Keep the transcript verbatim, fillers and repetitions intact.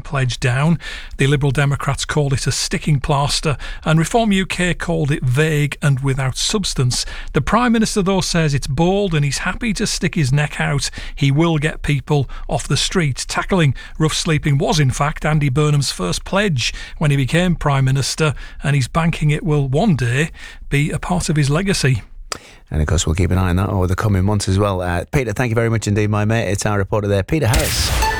pledge down. The Liberal Democrats called it a sticking plaster, and Reform U K called it vague and without substance. The Prime Minister, though, says it's bold and he's happy to stick his neck out. He will get people off the street. Tackling rough sleeping was, in fact, Andy Burnham's first pledge when he became Prime Minister, and he's banking it will one day be a part of his legacy. And of course we'll keep an eye on that over the coming months as well. uh, Peter, thank you very much indeed, my mate. It's our reporter there, Peter Harris.